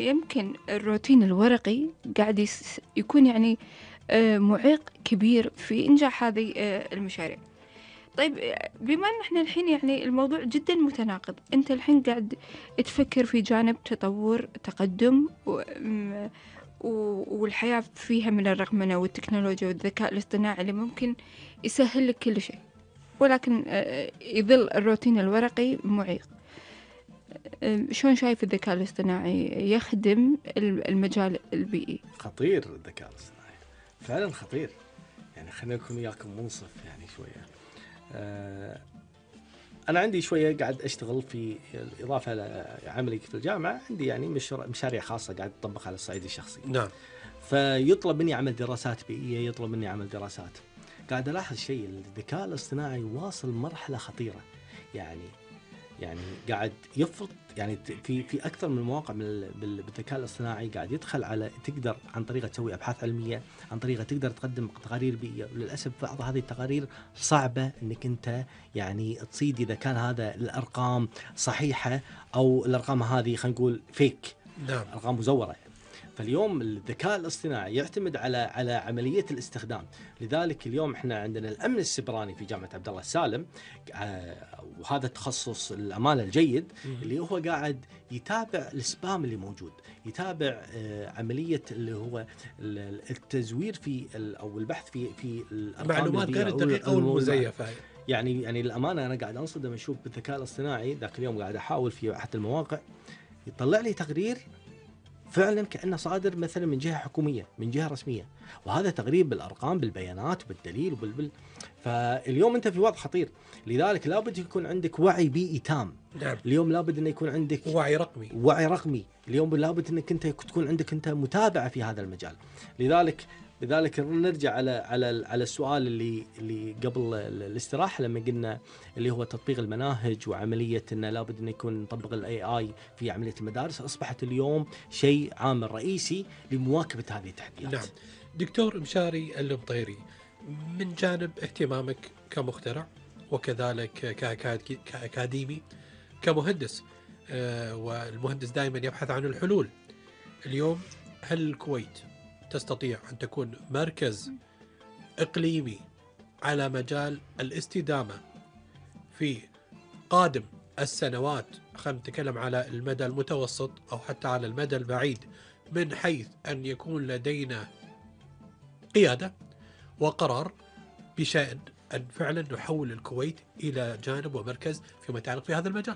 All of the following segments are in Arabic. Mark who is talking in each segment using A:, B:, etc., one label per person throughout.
A: يمكن الروتين الورقي قاعد يكون يعني معيق كبير في إنجاح هذه المشاريع. طيب بما أن احنا الحين يعني الموضوع جدا متناقض، أنت الحين قاعد تفكر في جانب تطور تقدم والحياة فيها من الرقمنة والتكنولوجيا والذكاء الاصطناعي اللي ممكن يسهل لك كل شيء، ولكن يظل الروتين الورقي معيق. شلون شايف الذكاء الاصطناعي يخدم المجال البيئي؟
B: خطير الذكاء الاصطناعي، فعلا خطير. يعني خلينا نكون وياكم منصف يعني شوية. أنا عندي شوية قاعد أشتغل في الإضافة لعملي في الجامعة، عندي يعني مشاريع خاصة قاعد أطبق على الصعيد الشخصي.
C: نعم.
B: فيطلب مني عمل دراسات بيئية، يطلب مني عمل دراسات. قاعد ألاحظ شيء، الذكاء الاصطناعي واصل مرحلة خطيرة. يعني قاعد يفرض، يعني في اكثر من مواقع بالذكاء الاصطناعي قاعد يدخل على، تقدر عن طريقه تسوي ابحاث علميه، عن طريقه تقدر تقدم تقارير بيئيه. وللاسف بعض هذه التقارير صعبه انك انت يعني تصيد اذا كان هذا الارقام صحيحه او الارقام هذه خلينا نقول فيك.
C: نعم.
B: ارقام مزوره. فاليوم الذكاء الاصطناعي يعتمد على عملية الاستخدام. لذلك اليوم احنا عندنا الأمن السيبراني في جامعة عبد الله السالم، وهذا التخصص الأمانة الجيد اللي هو قاعد يتابع السبام اللي موجود، يتابع عملية اللي هو التزوير في أو البحث في
C: المعلومات غير الدقيقة أو المزيفة.
B: يعني الأمانة أنا قاعد أنصدم أشوف بالذكاء الاصطناعي. ذاك اليوم قاعد أحاول في أحد المواقع يطلع لي تقرير فعلا كأنه صادر مثلا من جهة حكومية، من جهة رسمية، وهذا تقريب بالأرقام بالبيانات وبالدليل فاليوم أنت في وضع خطير. لذلك لابد يكون عندك وعي بيئي تام.
C: نعم.
B: اليوم لابد أن يكون عندك وعي رقمي. اليوم لابد أنك أنت تكون عندك أنت متابعة في هذا المجال. لذلك نرجع على السؤال اللي قبل الاستراحة لما قلنا اللي هو تطبيق المناهج وعملية أنه لابد أن يكون نطبق AI في عملية المدارس. أصبحت اليوم شيء عامل رئيسي لمواكبة هذه التحديات.
C: نعم. دكتور مشاري المطيري، من جانب اهتمامك كمخترع وكذلك كأكاديمي كمهندس، والمهندس دائما يبحث عن الحلول. اليوم هل الكويت تستطيع أن تكون مركز إقليمي على مجال الاستدامة في قادم السنوات، خلينا نتكلم على المدى المتوسط أو حتى على المدى البعيد، من حيث أن يكون لدينا قيادة وقرار بشأن أن فعلا نحول الكويت إلى جانب ومركز فيما يتعلق في هذا المجال؟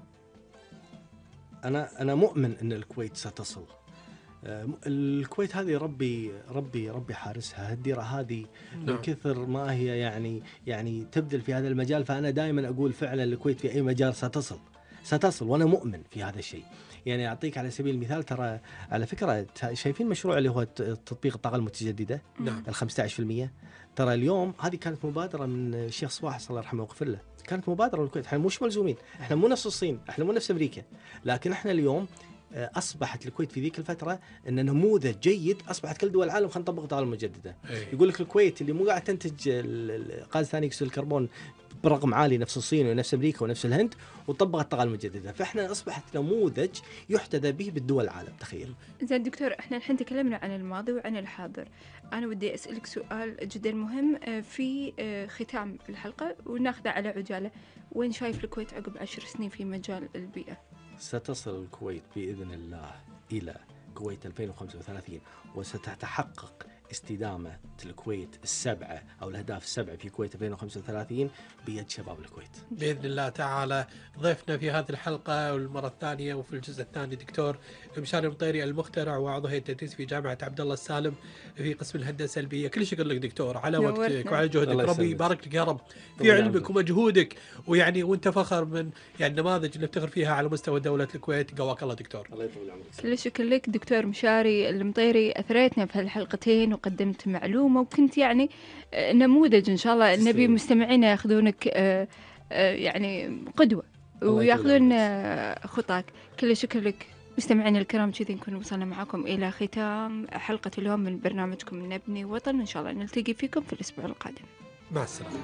B: أنا مؤمن أن الكويت ستصل. الكويت هذه ربي حارسها. الديرة هذه من كثر ما هي يعني تبذل في هذا المجال. فأنا دائما أقول فعلا الكويت في أي مجال ستصل وأنا مؤمن في هذا الشيء. يعني أعطيك على سبيل المثال، ترى على فكرة شايفين مشروع اللي هو تطبيق الطاقة المتجددة،
C: نعم.
B: 15%. ترى اليوم هذه كانت مبادرة من الشيخ صباح الله يرحمه ويغفر له. كانت مبادرة من الكويت. احنا مش ملزومين، احنا مو نفس الصين، احنا مو نفس أمريكا، لكن احنا اليوم أصبحت الكويت في ذيك الفترة أن نموذج جيد. أصبحت كل دول العالم خلينا نطبق الطاقة المتجددة. يقول لك الكويت اللي مو قاعد تنتج غاز ثاني أكسيد الكربون برقم عالي نفس الصين ونفس أمريكا ونفس الهند، وطبق الطاقة المتجددة. فإحنا أصبحت نموذج يحتذى به بالدول العالم. تخيل.
A: زين دكتور، إحنا الحين تكلمنا عن الماضي وعن الحاضر. أنا ودي أسألك سؤال جدا مهم في ختام الحلقة وناخذه على عجالة. وين شايف الكويت عقب 10 سنين في مجال البيئة؟
B: ستصل الكويت بإذن الله إلى كويت 2035، وستتحقق استدامة الكويت السبعة أو الأهداف السبعة في كويت 2035 بيد شباب الكويت
C: بإذن الله تعالى. ضيفنا في هذه الحلقة والمرة الثانية وفي الجزء الثاني دكتور مشاري المطيري، المخترع وعضو هيئة التدريس في جامعة عبد الله السالم في قسم الهندسة البيئية. كل شكر لك دكتور على وقتك وعلى جهدك. ربي يبارك لك يا رب في علمك ومجهودك، ويعني وانت فخر من يعني النماذج اللي نفتخر فيها على مستوى دولة الكويت. قواك الله دكتور.
B: الله يطول عمرك.
A: كل شكر لك دكتور مشاري المطيري، أثريتنا في هالحلقتين وقدمت معلومة وكنت يعني نموذج. إن شاء الله النبي مستمعينا ياخذونك يعني قدوة وياخذون خطاك. كل شكر لك. مستمعينا الكرام، كذي نكون وصلنا معكم إلى ختام حلقة اليوم من برنامجكم نبني وطن. إن شاء الله نلتقي فيكم في الأسبوع القادم.
C: مع السلامة.